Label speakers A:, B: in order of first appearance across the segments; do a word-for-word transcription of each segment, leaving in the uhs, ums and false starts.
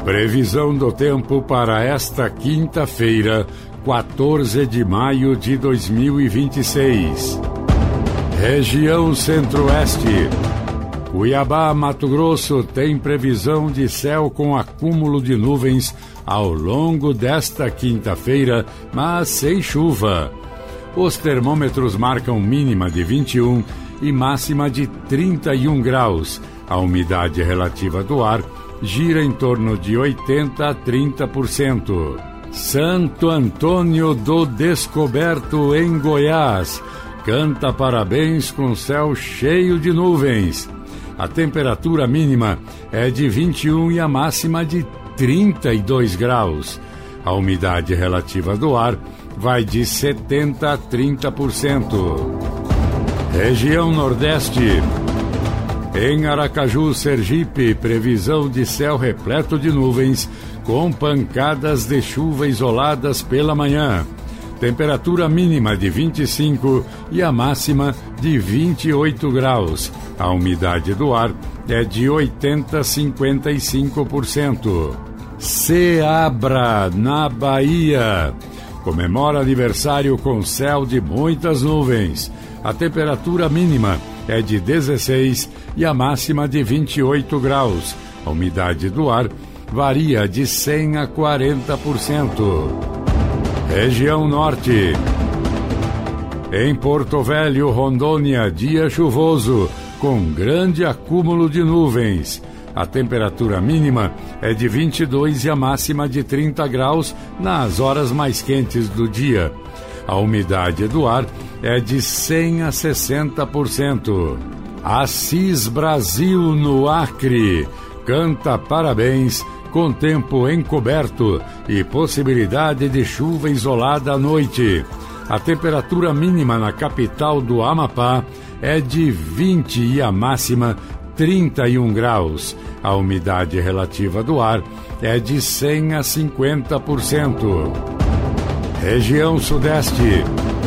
A: Previsão do tempo para esta quinta-feira, quatorze de maio de dois mil e vinte e seis. Região Centro-Oeste. Cuiabá, Mato Grosso, tem previsão de céu com acúmulo de nuvens ao longo desta quinta-feira, mas sem chuva. Os termômetros marcam mínima de vinte e um e máxima de trinta e um graus. A umidade relativa do ar gira em torno de oitenta a trinta por cento. Santo Antônio do Descoberto, em Goiás, canta parabéns com céu cheio de nuvens. A temperatura mínima é de vinte e um e a máxima de trinta e dois graus. A umidade relativa do ar vai de setenta a trinta por cento. Região Nordeste. Em Aracaju, Sergipe, previsão de céu repleto de nuvens, com pancadas de chuva isoladas pela manhã. Temperatura mínima de vinte e cinco e a máxima de vinte e oito graus. A umidade do ar é de oitenta a cinquenta e cinco por cento. Ceabra, na Bahia, comemora aniversário com céu de muitas nuvens. A temperatura mínima é de dezesseis e a máxima de vinte e oito graus. A umidade do ar varia de cem a quarenta por cento. Região Norte. Em Porto Velho, Rondônia, dia chuvoso, com grande acúmulo de nuvens. A temperatura mínima é de vinte e dois e a máxima de trinta graus nas horas mais quentes do dia. A umidade do ar é de cem a sessenta por cento. Assis Brasil, no Acre, canta parabéns com tempo encoberto e possibilidade de chuva isolada à noite. A temperatura mínima na capital do Amapá é de vinte e a máxima trinta e um graus. A umidade relativa do ar é de cem a cinquenta por cento. Região Sudeste.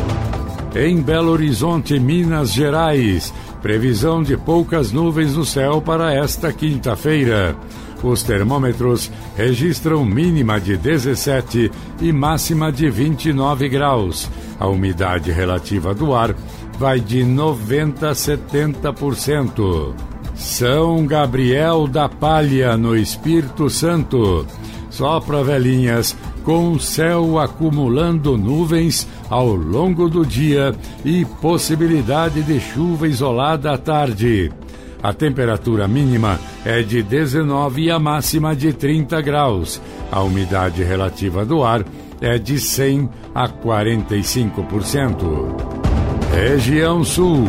A: Em Belo Horizonte, Minas Gerais, previsão de poucas nuvens no céu para esta quinta-feira. Os termômetros registram mínima de dezessete e máxima de vinte e nove graus. A umidade relativa do ar vai de noventa a setenta por cento. São Gabriel da Palha, no Espírito Santo. Sopra velhinhas, com o céu acumulando nuvens ao longo do dia e possibilidade de chuva isolada à tarde. A temperatura mínima é de dezenove e a máxima de trinta graus. A umidade relativa do ar é de cem a quarenta e cinco por cento. Região Sul.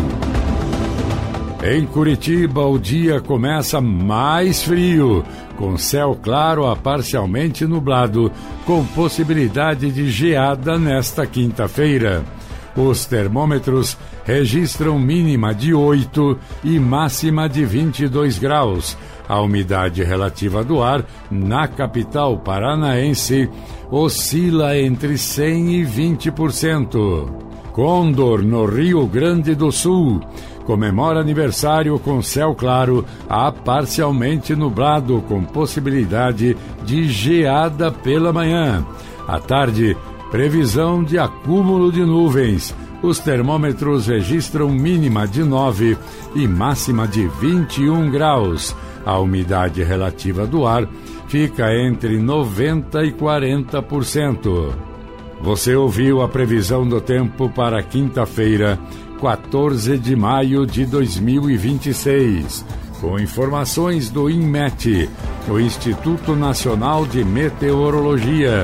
A: Em Curitiba, o dia começa mais frio, com céu claro a parcialmente nublado, com possibilidade de geada nesta quinta-feira. Os termômetros registram mínima de oito e máxima de vinte e dois graus. A umidade relativa do ar na capital paranaense oscila entre cem e vinte por cento. Condor, no Rio Grande do Sul, comemora aniversário com céu claro a parcialmente nublado, com possibilidade de geada pela manhã. À tarde, previsão de acúmulo de nuvens. Os termômetros registram mínima de nove e máxima de vinte e um graus. A umidade relativa do ar fica entre noventa e quarenta por cento. Você ouviu a previsão do tempo para quinta-feira, quatorze de maio de dois mil e vinte e seis. Com informações do INMET, o Instituto Nacional de Meteorologia.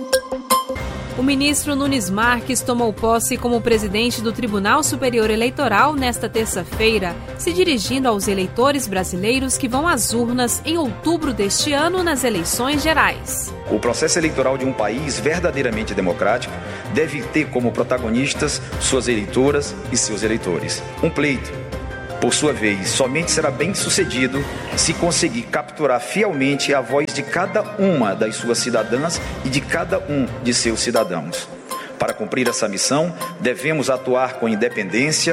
B: O ministro Nunes Marques tomou posse como presidente do Tribunal Superior Eleitoral nesta terça-feira, se dirigindo aos eleitores brasileiros que vão às urnas em outubro deste ano nas eleições gerais.
C: O processo eleitoral de um país verdadeiramente democrático deve ter como protagonistas suas eleitoras e seus eleitores. Um pleito, por sua vez, somente será bem-sucedido se conseguir capturar fielmente a voz de cada uma das suas cidadãs e de cada um de seus cidadãos. Para cumprir essa missão, devemos atuar com independência,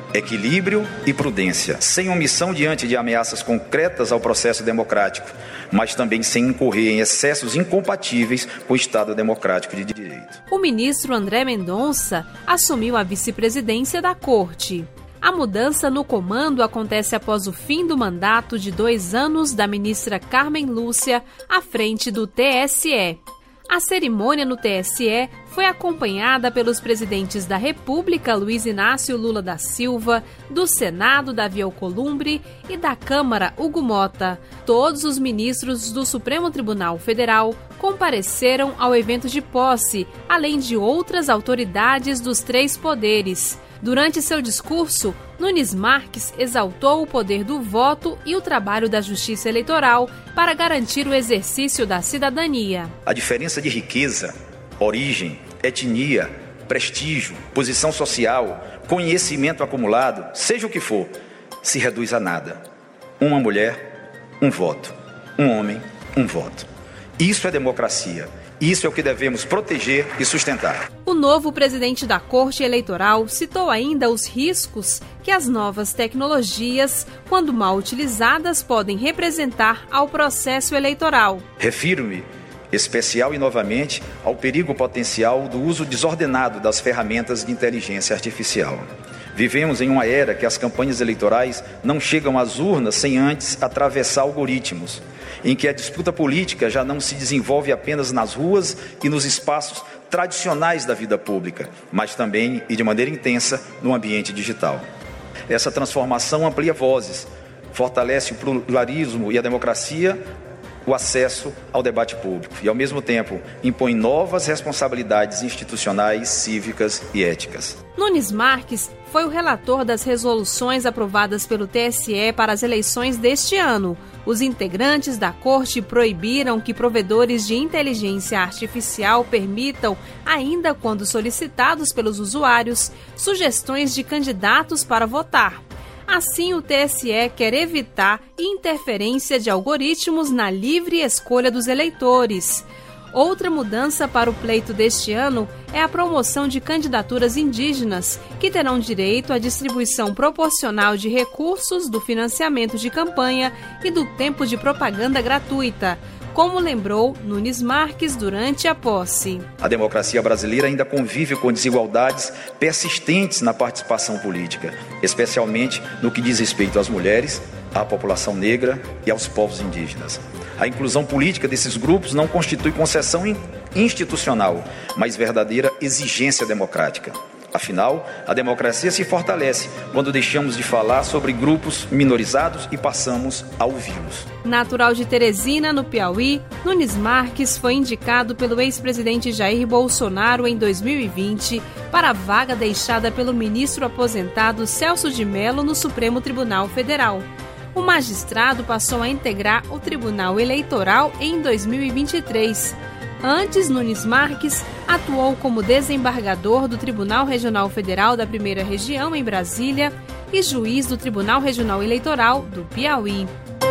C: equilíbrio e prudência, sem omissão diante de ameaças concretas ao processo democrático, mas também sem incorrer em excessos incompatíveis com o Estado democrático de direito.
B: O ministro André Mendonça assumiu a vice-presidência da Corte. A mudança no comando acontece após o fim do mandato de dois anos da ministra Carmen Lúcia à frente do T S E. A cerimônia no T S E foi acompanhada pelos presidentes da República, Luiz Inácio Lula da Silva, do Senado, Davi Alcolumbre, e da Câmara, Hugo Mota. Todos os ministros do Supremo Tribunal Federal compareceram ao evento de posse, além de outras autoridades dos três poderes. Durante seu discurso, Nunes Marques exaltou o poder do voto e o trabalho da Justiça Eleitoral para garantir o exercício da cidadania.
C: A diferença de riqueza, origem, etnia, prestígio, posição social, conhecimento acumulado, seja o que for, se reduz a nada. Uma mulher, um voto. Um homem, um voto. Isso é democracia. Isso é o que devemos proteger e sustentar.
B: O novo presidente da Corte Eleitoral citou ainda os riscos que as novas tecnologias, quando mal utilizadas, podem representar ao processo eleitoral.
C: Refiro-me, especial e novamente, ao perigo potencial do uso desordenado das ferramentas de inteligência artificial. Vivemos em uma era que as campanhas eleitorais não chegam às urnas sem antes atravessar algoritmos, em que a disputa política já não se desenvolve apenas nas ruas e nos espaços tradicionais da vida pública, mas também e de maneira intensa no ambiente digital. Essa transformação amplia vozes, fortalece o pluralismo e a democracia, o acesso ao debate público e, ao mesmo tempo, impõe novas responsabilidades institucionais, cívicas e éticas.
B: Nunes Marques foi o relator das resoluções aprovadas pelo T S E para as eleições deste ano. Os integrantes da Corte proibiram que provedores de inteligência artificial permitam, ainda quando solicitados pelos usuários, sugestões de candidatos para votar. Assim, o T S E quer evitar interferência de algoritmos na livre escolha dos eleitores. Outra mudança para o pleito deste ano é a promoção de candidaturas indígenas, que terão direito à distribuição proporcional de recursos do financiamento de campanha e do tempo de propaganda gratuita, como lembrou Nunes Marques durante a posse.
C: A democracia brasileira ainda convive com desigualdades persistentes na participação política, especialmente no que diz respeito às mulheres, à população negra e aos povos indígenas. A inclusão política desses grupos não constitui concessão institucional, mas verdadeira exigência democrática. Afinal, a democracia se fortalece quando deixamos de falar sobre grupos minorizados e passamos a ouvi-los.
B: Natural de Teresina, no Piauí, Nunes Marques foi indicado pelo ex-presidente Jair Bolsonaro em dois mil e vinte para a vaga deixada pelo ministro aposentado Celso de Mello no Supremo Tribunal Federal. O magistrado passou a integrar o Tribunal Eleitoral em dois mil e vinte e três. Antes, Nunes Marques atuou como desembargador do Tribunal Regional Federal da Primeira Região, em Brasília, e juiz do Tribunal Regional Eleitoral do Piauí.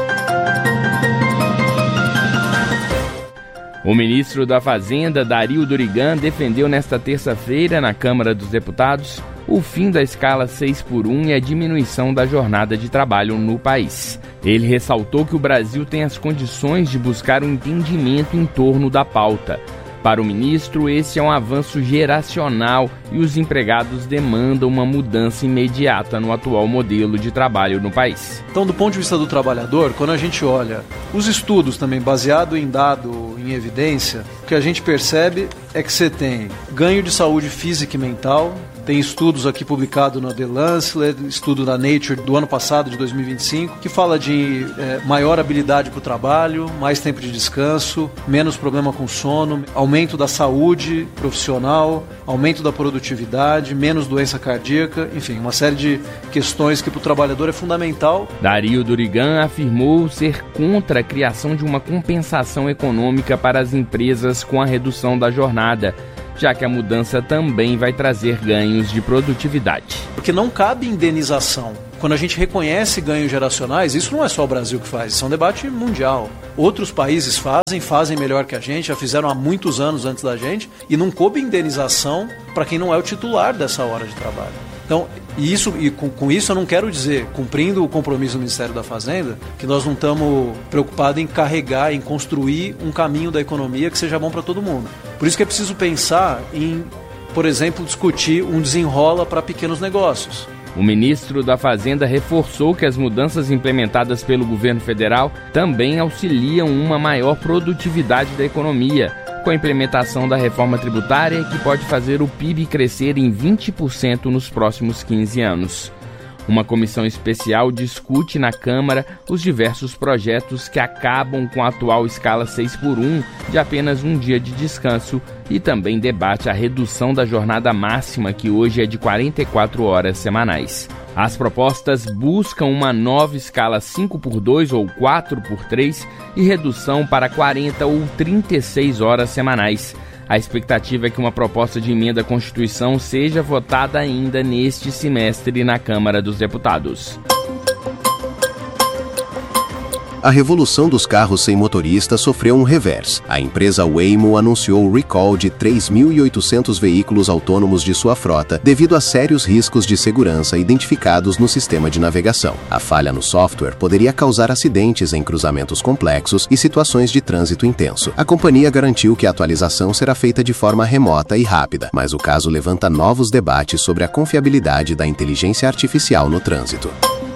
D: O ministro da Fazenda, Dario Durigan, defendeu nesta terça-feira, na Câmara dos Deputados, o fim da escala seis por um e a diminuição da jornada de trabalho no país. Ele ressaltou que o Brasil tem as condições de buscar um entendimento em torno da pauta. Para o ministro, esse é um avanço geracional e os empregados demandam uma mudança imediata no atual modelo de trabalho no país.
E: Então, do ponto de vista do trabalhador, quando a gente olha os estudos também, baseado em dado, em evidência, o que a gente percebe é que você tem ganho de saúde física e mental. Tem estudos aqui publicados na The Lancet, estudo da Nature do ano passado, de dois mil e vinte e cinco, que fala de é, maior habilidade para o trabalho, mais tempo de descanso, menos problema com sono, aumento da saúde profissional, aumento da produtividade, menos doença cardíaca, enfim, uma série de questões que para o trabalhador é fundamental.
D: Dario Durigan afirmou ser contra a criação de uma compensação econômica para as empresas com a redução da jornada, já que a mudança também vai trazer ganhos de produtividade.
E: Porque não cabe indenização. Quando a gente reconhece ganhos geracionais, isso não é só o Brasil que faz, isso é um debate mundial. Outros países fazem, fazem melhor que a gente, já fizeram há muitos anos antes da gente, e não coube indenização para quem não é o titular dessa hora de trabalho. Então, e, isso, e com, com isso eu não quero dizer, cumprindo o compromisso do Ministério da Fazenda, que nós não estamos preocupados em carregar, em construir um caminho da economia que seja bom para todo mundo. Por isso que é preciso pensar em, por exemplo, discutir um desenrola para pequenos negócios.
D: O ministro da Fazenda reforçou que as mudanças implementadas pelo governo federal também auxiliam uma maior produtividade da economia, com a implementação da reforma tributária que pode fazer o P I B crescer em vinte por cento nos próximos quinze anos. Uma comissão especial discute na Câmara os diversos projetos que acabam com a atual escala seis por um de apenas um dia de descanso e também debate a redução da jornada máxima, que hoje é de quarenta e quatro horas semanais. As propostas buscam uma nova escala cinco por dois ou quatro por três e redução para quarenta ou trinta e seis horas semanais. A expectativa é que uma proposta de emenda à Constituição seja votada ainda neste semestre na Câmara dos Deputados.
F: A revolução dos carros sem motorista sofreu um revés. A empresa Waymo anunciou o recall de três mil e oitocentos veículos autônomos de sua frota devido a sérios riscos de segurança identificados no sistema de navegação. A falha no software poderia causar acidentes em cruzamentos complexos e situações de trânsito intenso. A companhia garantiu que a atualização será feita de forma remota e rápida, mas o caso levanta novos debates sobre a confiabilidade da inteligência artificial no trânsito.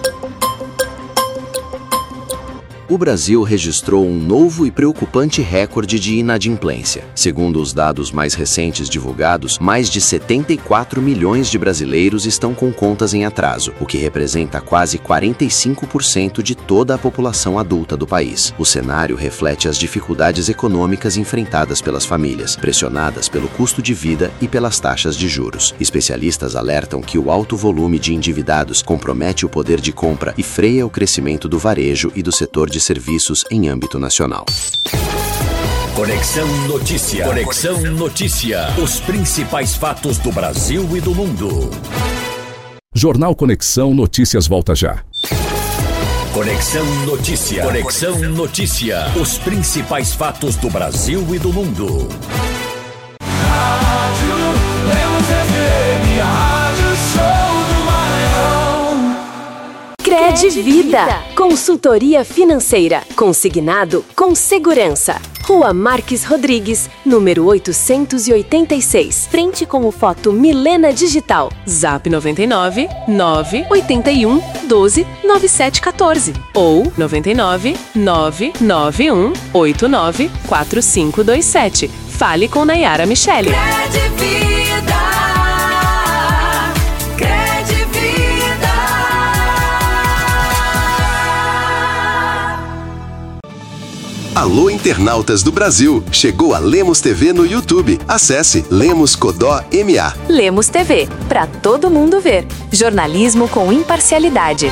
F: O Brasil registrou um novo e preocupante recorde de inadimplência. Segundo os dados mais recentes divulgados, mais de setenta e quatro milhões de brasileiros estão com contas em atraso, o que representa quase quarenta e cinco por cento de toda a população adulta do país. O cenário reflete as dificuldades econômicas enfrentadas pelas famílias, pressionadas pelo custo de vida e pelas taxas de juros. Especialistas alertam que o alto volume de endividados compromete o poder de compra e freia o crescimento do varejo e do setor de serviços em âmbito nacional.
G: Conexão Notícia. Conexão Notícia. Os principais fatos do Brasil e do mundo.
H: Jornal Conexão Notícias volta já.
G: Conexão Notícia. Conexão Notícia. Os principais fatos do Brasil e do mundo.
I: Rádio Lemos F M, a rádio show do Maranhão.
J: Credvida, consultoria financeira, consignado com segurança. Rua Marques Rodrigues, número oitocentos e oitenta e seis, frente com o Foto Milena Digital. Zap noventa e nove, nove oito um, doze, nove sete um quatro ou noventa e nove, nove nove um, oito nove, quatro cinco dois sete. Fale com Nayara Michele.
I: Credvida.
F: Alô, internautas do Brasil! Chegou a Lemos T V no YouTube. Acesse Lemos Codó M A.
J: Lemos T V, para todo mundo ver. Jornalismo com imparcialidade.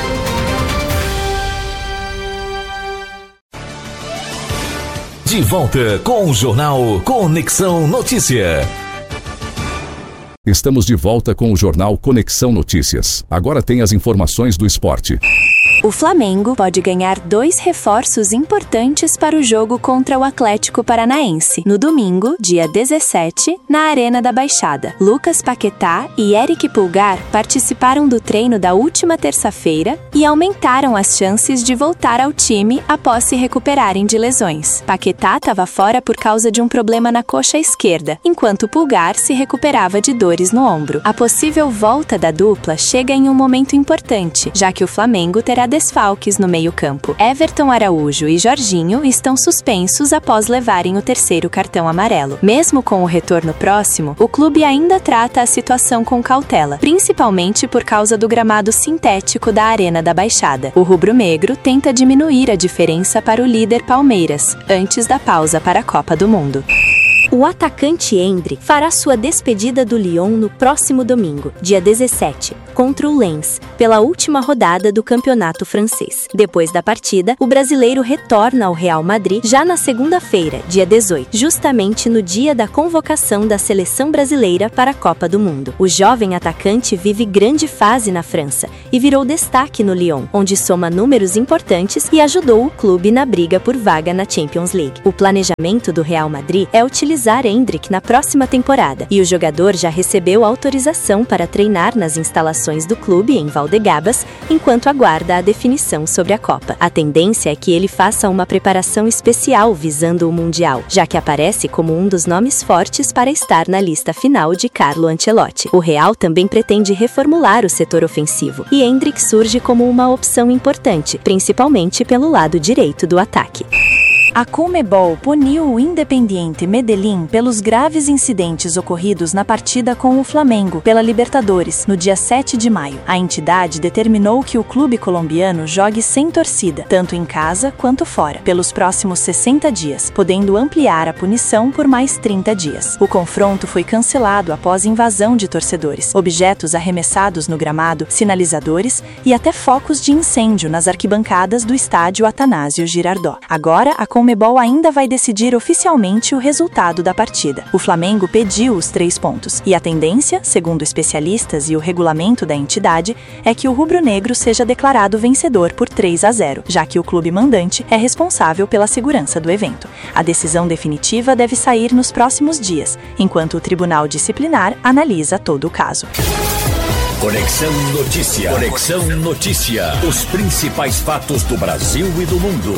G: De volta com o Jornal Conexão Notícia.
H: Estamos de volta com o Jornal Conexão Notícias. Agora tem as informações do esporte.
J: O Flamengo pode ganhar dois reforços importantes para o jogo contra o Atlético Paranaense. No domingo, dia dezessete, na Arena da Baixada. Lucas Paquetá e Eric Pulgar participaram do treino da última terça-feira e aumentaram as chances de voltar ao time após se recuperarem de lesões. Paquetá estava fora por causa de um problema na coxa esquerda, enquanto Pulgar se recuperava de dores no ombro. A possível volta da dupla chega em um momento importante, já que o Flamengo terá desfalques no meio-campo. Everton Araújo e Jorginho estão suspensos após levarem o terceiro cartão amarelo. Mesmo com o retorno próximo, o clube ainda trata a situação com cautela, principalmente por causa do gramado sintético da Arena da Baixada. O rubro-negro tenta diminuir a diferença para o líder Palmeiras, antes da pausa para a Copa do Mundo. O atacante Endre fará sua despedida do Lyon no próximo domingo, dia dezessete, contra o Lens, pela última rodada do campeonato francês. Depois da partida, o brasileiro retorna ao Real Madrid já na segunda-feira, dia dezoito, justamente no dia da convocação da seleção brasileira para a Copa do Mundo. O jovem atacante vive grande fase na França e virou destaque no Lyon, onde soma números importantes e ajudou o clube na briga por vaga na Champions League. O planejamento do Real Madrid é utilizar utilizar Endrick na próxima temporada, e o jogador já recebeu autorização para treinar nas instalações do clube em Valdegabas, enquanto aguarda a definição sobre a Copa. A tendência é que ele faça uma preparação especial visando o Mundial, já que aparece como um dos nomes fortes para estar na lista final de Carlo Ancelotti. O Real também pretende reformular o setor ofensivo, e Endrick surge como uma opção importante, principalmente pelo lado direito do ataque.
K: A Conmebol puniu o Independiente Medellín pelos graves incidentes ocorridos na partida com o Flamengo pela Libertadores, no dia sete de maio. A entidade determinou que o clube colombiano jogue sem torcida, tanto em casa quanto fora, pelos próximos sessenta dias, podendo ampliar a punição por mais trinta dias. O confronto foi cancelado após invasão de torcedores, objetos arremessados no gramado, sinalizadores e até focos de incêndio nas arquibancadas do estádio Atanásio Girardot. Agora, a Conmebol ainda vai decidir oficialmente o resultado da partida. O Flamengo pediu os três pontos, e a tendência, segundo especialistas e o regulamento da entidade, é que o rubro-negro seja declarado vencedor por três a zero, já que o clube mandante é responsável pela segurança do evento. A decisão definitiva deve sair nos próximos dias, enquanto o Tribunal Disciplinar analisa todo o caso.
G: Conexão Notícia. Conexão Notícia. Os principais fatos do Brasil e do mundo.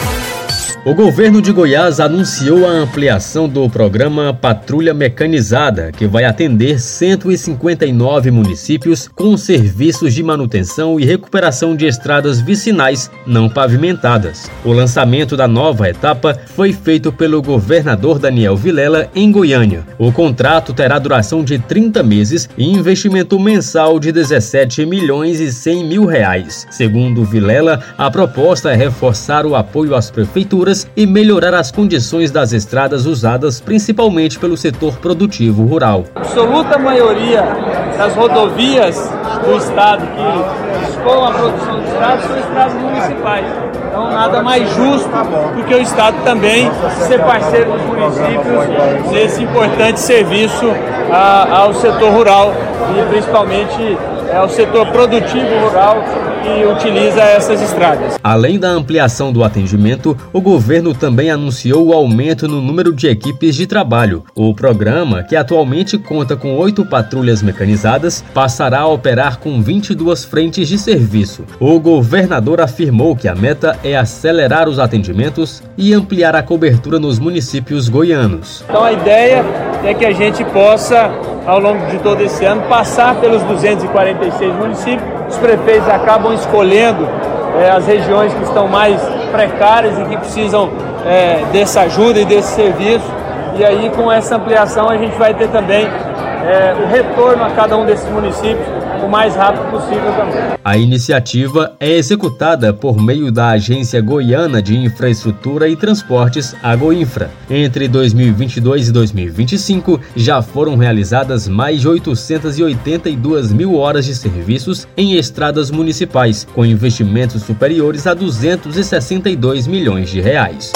L: O governo de Goiás anunciou a ampliação do programa Patrulha Mecanizada, que vai atender cento e cinquenta e nove municípios com serviços de manutenção e recuperação de estradas vicinais não pavimentadas. O lançamento da nova etapa foi feito pelo governador Daniel Vilela em Goiânia. O contrato terá duração de trinta meses e investimento mensal de dezessete milhões e cem mil reais. Segundo Vilela, a proposta é reforçar o apoio às prefeituras e melhorar as condições das estradas usadas principalmente pelo setor produtivo rural.
M: A absoluta maioria das rodovias do estado que dispõem a produção de estradas são estradas municipais. Então nada mais justo do que o estado também ser parceiro dos municípios nesse importante serviço a, ao setor rural e principalmente ao setor produtivo rural que utiliza essas estradas.
L: Além da ampliação do atendimento, o governo também anunciou o aumento no número de equipes de trabalho. O programa, que atualmente conta com oito patrulhas mecanizadas, passará a operar com vinte e duas frentes de serviço. O governador afirmou que a meta é acelerar os atendimentos e ampliar a cobertura nos municípios goianos.
M: Então a ideia é que a gente possa, ao longo de todo esse ano, passar pelos duzentos e quarenta e seis municípios. Os prefeitos acabam escolhendo é, as regiões que estão mais precárias e que precisam é, dessa ajuda e desse serviço. E aí, com essa ampliação, a gente vai ter também é, o retorno a cada um desses municípios o mais rápido possível também.
L: A iniciativa é executada por meio da Agência Goiana de Infraestrutura e Transportes, a Goinfra. Entre dois mil e vinte e dois e dois mil e vinte e cinco, já foram realizadas mais de oitocentas e oitenta e duas mil horas de serviços em estradas municipais, com investimentos superiores a duzentos e sessenta e dois milhões de reais.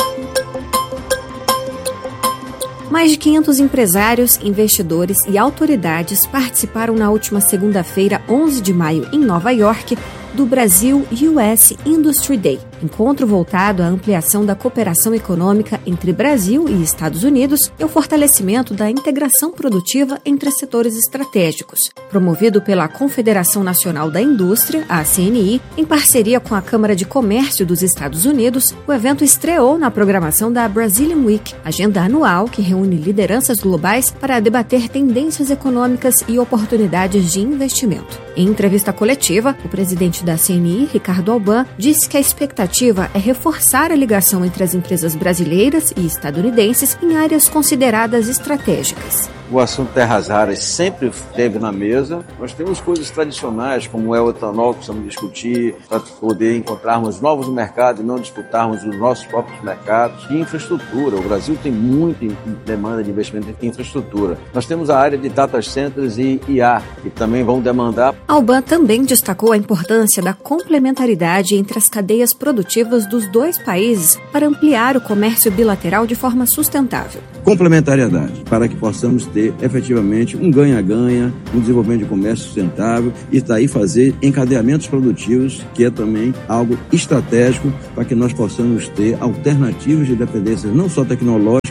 B: Mais de quinhentos empresários, investidores e autoridades participaram na última segunda-feira, onze de maio, em Nova York, do Brasil U S Industry Day, encontro voltado à ampliação da cooperação econômica entre Brasil e Estados Unidos e o fortalecimento da integração produtiva entre setores estratégicos. Promovido pela Confederação Nacional da Indústria, a C N I, em parceria com a Câmara de Comércio dos Estados Unidos, o evento estreou na programação da Brazilian Week, agenda anual que reúne lideranças globais para debater tendências econômicas e oportunidades de investimento. Em entrevista coletiva, o presidente da C N I, Ricardo Alban, disse que a expectativa é reforçar a ligação entre as empresas brasileiras e estadunidenses em áreas consideradas estratégicas.
N: O assunto terras raras sempre esteve na mesa. Nós temos coisas tradicionais, como é o etanol, que precisamos discutir, para poder encontrarmos novos mercados e não disputarmos os nossos próprios mercados. E infraestrutura. O Brasil tem muita demanda de investimento em infraestrutura. Nós temos a área de data centers e I A, que também vão demandar.
B: Alban também destacou a importância da complementaridade entre as cadeias produtivas dos dois países para ampliar o comércio bilateral de forma sustentável.
O: Complementariedade, para que possamos ter efetivamente um ganha-ganha, um desenvolvimento de comércio sustentável e daí fazer encadeamentos produtivos, que é também algo estratégico para que nós possamos ter alternativas de dependência não só tecnológica,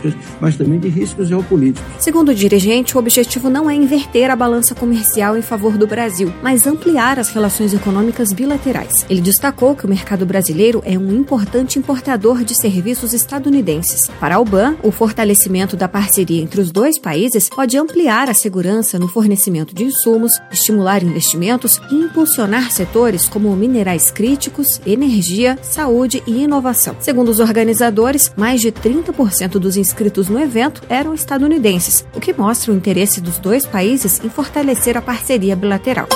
O: estratégias, mas também de riscos geopolíticos.
P: Segundo o dirigente, o objetivo não é inverter a balança comercial em favor do Brasil, mas ampliar as relações econômicas bilaterais. Ele destacou que o mercado brasileiro é um importante importador de serviços estadunidenses. Para a Alban, o fortalecimento da parceria entre os dois países pode ampliar a segurança no fornecimento de insumos, estimular investimentos e impulsionar setores como minerais críticos, energia, saúde e inovação. Segundo os organizadores, mais de trinta por cento dos inscritos no evento eram estadunidenses, o que mostra o interesse dos dois países em fortalecer a parceria bilateral.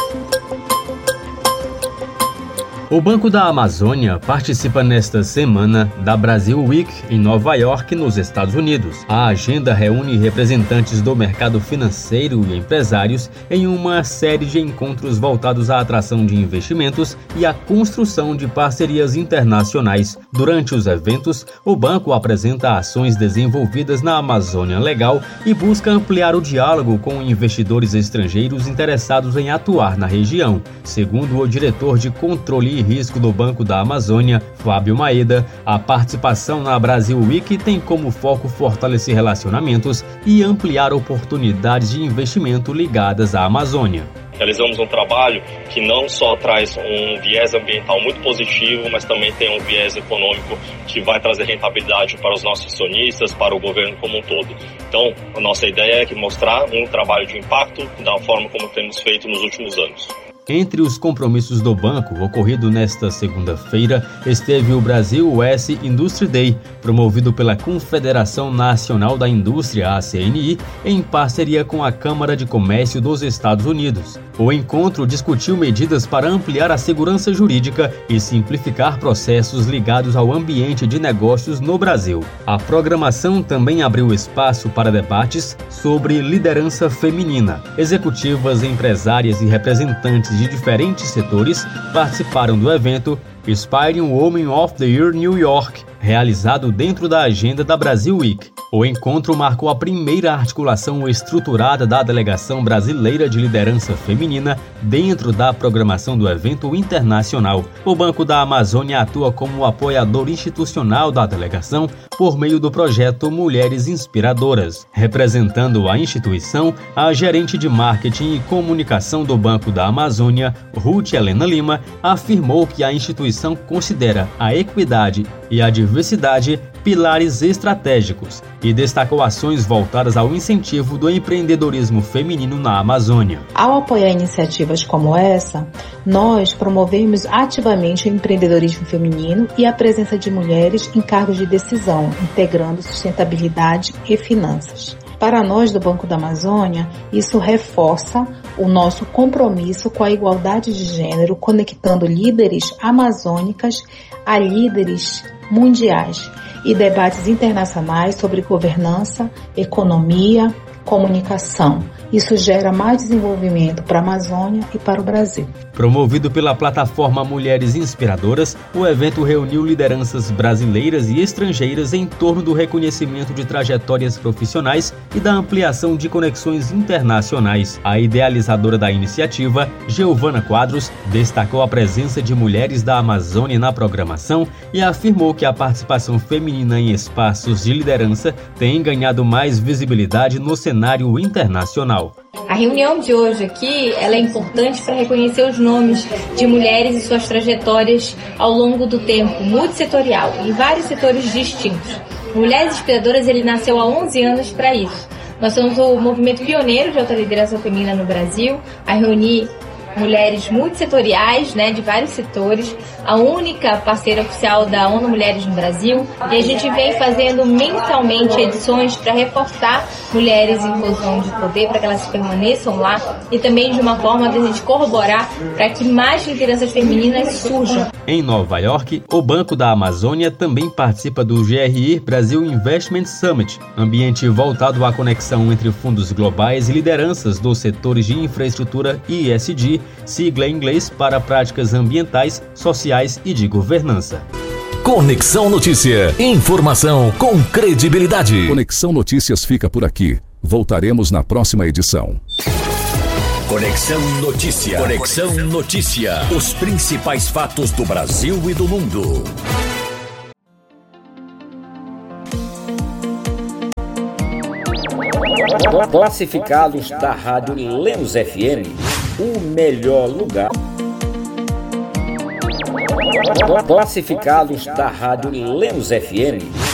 L: O Banco da Amazônia participa nesta semana da Brasil Week em Nova York, nos Estados Unidos. A agenda reúne representantes do mercado financeiro e empresários em uma série de encontros voltados à atração de investimentos e à construção de parcerias internacionais. Durante os eventos, o banco apresenta ações desenvolvidas na Amazônia Legal e busca ampliar o diálogo com investidores estrangeiros interessados em atuar na região. Segundo o diretor de controle e risco do Banco da Amazônia, Fábio Maeda, a participação na Brasil Week tem como foco fortalecer relacionamentos e ampliar oportunidades de investimento ligadas à Amazônia.
Q: Realizamos um trabalho que não só traz um viés ambiental muito positivo, mas também tem um viés econômico que vai trazer rentabilidade para os nossos acionistas, para o governo como um todo. Então, a nossa ideia é mostrar um trabalho de impacto da forma como temos feito nos últimos anos.
L: Entre os compromissos do banco, ocorrido nesta segunda-feira, esteve o Brasil U S Industry Day, promovido pela Confederação Nacional da Indústria, A C N I, em parceria com a Câmara de Comércio dos Estados Unidos. O encontro discutiu medidas para ampliar a segurança jurídica e simplificar processos ligados ao ambiente de negócios no Brasil. A programação também abriu espaço para debates sobre liderança feminina. Executivas, empresárias e representantes de diferentes setores participaram do evento Inspiring Women of the Year New York, realizado dentro da agenda da Brasil Week. O encontro marcou a primeira articulação estruturada da Delegação Brasileira de Liderança Feminina dentro da programação do evento internacional. O Banco da Amazônia atua como apoiador institucional da delegação por meio do projeto Mulheres Inspiradoras. Representando a instituição, a gerente de marketing e comunicação do Banco da Amazônia, Ruth Helena Lima, afirmou que a instituição considera a equidade e a diversidade pilares estratégicos e destacou ações voltadas ao incentivo do empreendedorismo feminino na Amazônia.
R: Ao apoiar iniciativas como essa, nós promovemos ativamente o empreendedorismo feminino e a presença de mulheres em cargos de decisão, integrando sustentabilidade e finanças. Para nós do Banco da Amazônia, isso reforça o nosso compromisso com a igualdade de gênero, conectando líderes amazônicas a líderes mundiais e debates internacionais sobre governança, economia, comunicação. Isso gera mais desenvolvimento para a Amazônia e para o Brasil.
L: Promovido pela plataforma Mulheres Inspiradoras, o evento reuniu lideranças brasileiras e estrangeiras em torno do reconhecimento de trajetórias profissionais e da ampliação de conexões internacionais. A idealizadora da iniciativa, Giovana Quadros, destacou a presença de mulheres da Amazônia na programação e afirmou que a participação feminina em espaços de liderança tem ganhado mais visibilidade no cenário internacional.
S: A reunião de hoje aqui ela é importante para reconhecer os nomes de mulheres e suas trajetórias ao longo do tempo, multissetorial, em vários setores distintos. Mulheres Inspiradoras ele nasceu há onze anos para isso. Nós somos o movimento pioneiro de alta liderança feminina no Brasil, a reunir mulheres multissetoriais, né, de vários setores, a única parceira oficial da ONU Mulheres no Brasil, e a gente vem fazendo mensalmente edições para reforçar mulheres em posição de poder, para que elas permaneçam lá, e também de uma forma de a gente corroborar para que mais lideranças femininas surjam.
L: Em Nova York, o Banco da Amazônia também participa do G R I Brasil Investment Summit, ambiente voltado à conexão entre fundos globais e lideranças dos setores de infraestrutura e E S G, sigla em inglês para práticas ambientais, sociais e de governança.
G: Conexão Notícia. Informação com credibilidade.
H: Conexão Notícias fica por aqui. Voltaremos na próxima edição.
G: Conexão Notícia. Conexão Notícia. Os principais fatos do Brasil e do mundo.
T: Classificados da Rádio Lemos F M, o melhor lugar. Classificados da Rádio Lemos F M.